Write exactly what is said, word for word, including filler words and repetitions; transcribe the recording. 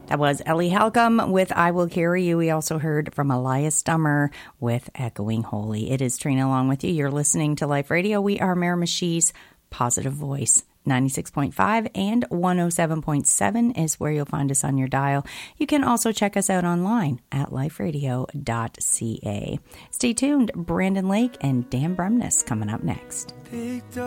That was Ellie Halcomb with I Will Carry You. We also heard from Elias Stummer with Echoing Holy. It is Trina along with you. You're listening to Life Radio. We are Miramichi's positive voice. ninety-six point five and one oh seven point seven is where you'll find us on your dial. You can also check us out online at life radio dot c a. Stay tuned. Brandon Lake and Dan Bremnes coming up next.